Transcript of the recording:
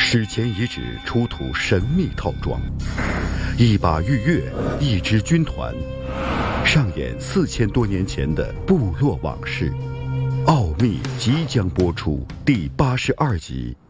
史前遗址出土神秘套装，一把玉钺，一支军团，上演4000多年前的部落往事。奥秘即将播出第82集。